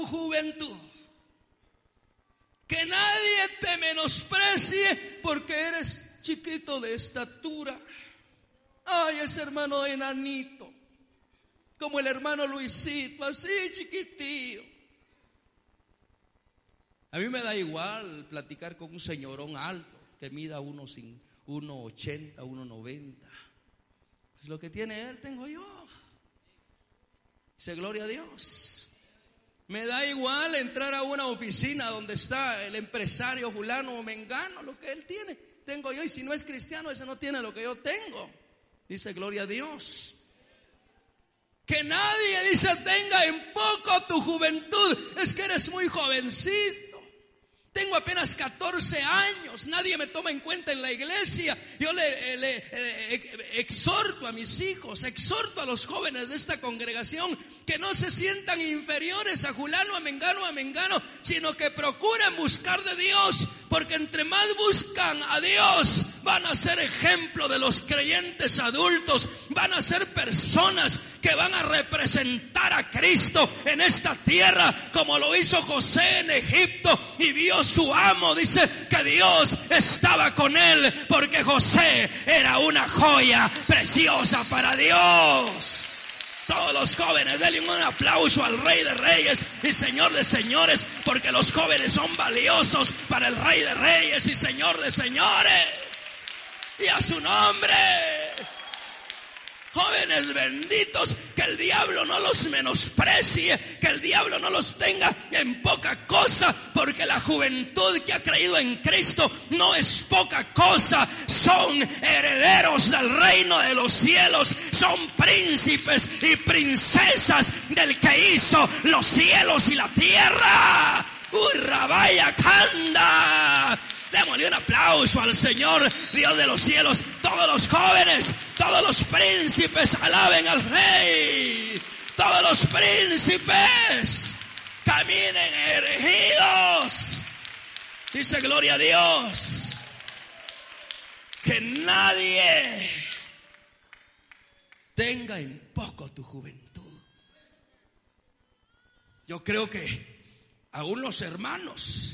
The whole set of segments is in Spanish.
juventud. Que nadie te menosprecie porque eres chiquito de estatura. Ay, ese hermano enanito, como el hermano Luisito, así chiquitillo. A mí me da igual platicar con un señorón alto que mida 1.80, 1.90. Pues lo que tiene él tengo yo. Dice gloria a Dios. Me da igual entrar a una oficina donde está el empresario fulano o mengano. Lo que él tiene tengo yo, y si no es cristiano, ese no tiene lo que yo tengo. Dice gloria a Dios. Que nadie, dice, tenga en poco tu juventud. Es que eres muy jovencito. Tengo apenas 14 años, nadie me toma en cuenta en la iglesia. Yo le exhorto a mis hijos, exhorto a los jóvenes de esta congregación que no se sientan inferiores a fulano, a mengano, sino que procuren buscar de Dios, porque entre más buscan a Dios, van a ser ejemplo de los creyentes adultos, van a ser personas que van a representar a Cristo en esta tierra, como lo hizo José en Egipto y vio su amo. Dice que Dios estaba con él, porque José era una joya preciosa para Dios. Todos los jóvenes, denle un aplauso al Rey de Reyes y Señor de Señores, porque los jóvenes son valiosos para el Rey de Reyes y Señor de Señores. Y a su nombre. Jóvenes benditos, que el diablo no los menosprecie, que el diablo no los tenga en poca cosa, porque la juventud que ha creído en Cristo no es poca cosa. Son herederos del reino de los cielos, son príncipes y princesas del que hizo los cielos y la tierra. Rabaya Kanda. Démosle un aplauso al Señor, Dios de los cielos. Todos los jóvenes, todos los príncipes, alaben al Rey. Todos los príncipes caminen erigidos. Dice gloria a Dios. Que nadie tenga en poco tu juventud. Yo creo que aún los hermanos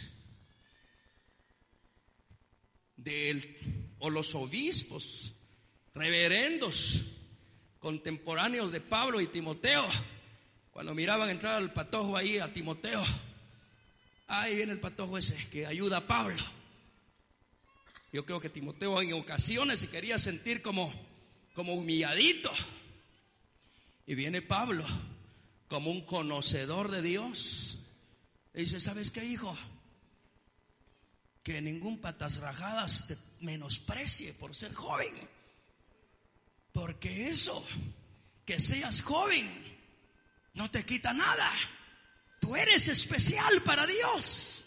o los obispos, reverendos, contemporáneos de Pablo y Timoteo, cuando miraban entrar al patojo ahí a Timoteo, ahí viene el patojo ese que ayuda a Pablo. Yo creo que Timoteo en ocasiones se quería sentir como humilladito, y viene Pablo como un conocedor de Dios y dice: ¿sabes qué, hijo? Que ningún patas rajadas te menosprecie por ser joven, porque eso, que seas joven, no te quita nada. Tú eres especial para Dios.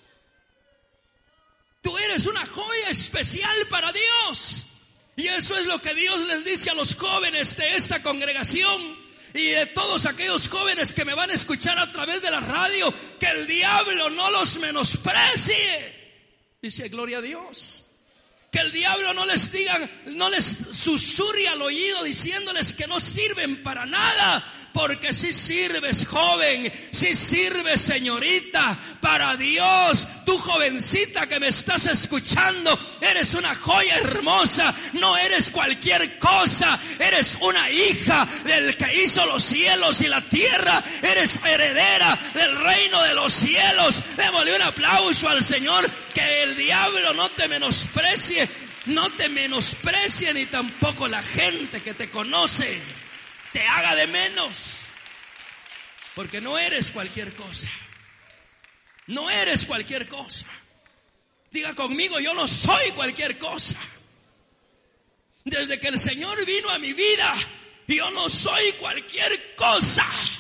Tú eres una joya especial para Dios. Y eso es lo que Dios les dice a los jóvenes de esta congregación y de todos aquellos jóvenes que me van a escuchar a través de la radio, que el diablo no los menosprecie. Dice gloria a Dios. Que el diablo no les diga, no les susurre al oído diciéndoles que no sirven para nada. Porque si sirves, joven, si sirves, señorita, para Dios. Tú, jovencita que me estás escuchando, eres una joya hermosa. No eres cualquier cosa. Eres una hija del que hizo los cielos y la tierra. Eres heredera del reino de los cielos. Démosle un aplauso al Señor. Que el diablo no te menosprecie. No te menosprecie, ni tampoco la gente que te conoce te haga de menos, porque no eres cualquier cosa. No eres cualquier cosa. Diga conmigo: yo no soy cualquier cosa. Desde que el Señor vino a mi vida, yo no soy cualquier cosa.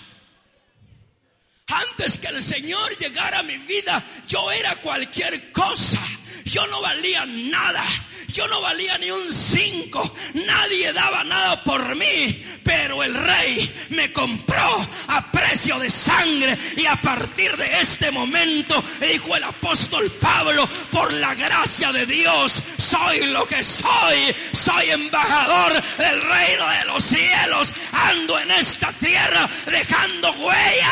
Antes que el Señor llegara a mi vida, yo era cualquier cosa. Yo no valía nada. Yo no valía ni un 5. Nadie daba nada por mí. Pero el Rey me compró a precio de sangre. Y a partir de este momento, dijo el apóstol Pablo, por la gracia de Dios, soy lo que soy. Soy embajador del reino de los cielos. Ando en esta tierra dejando huella.